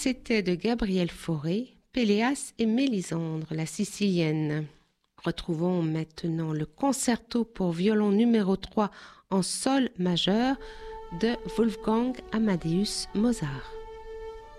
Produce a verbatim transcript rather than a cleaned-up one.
C'était de Gabriel Fauré, Péléas et Mélisandre, la sicilienne. Retrouvons maintenant le concerto pour violon numéro trois en sol majeur de Wolfgang Amadeus Mozart.